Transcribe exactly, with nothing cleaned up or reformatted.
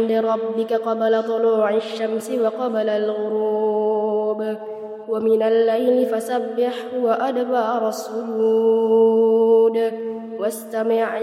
ربك قبل طلوع الشمس وقبل الغروب ومن الليل فسبحه وأدبار السجود واستمع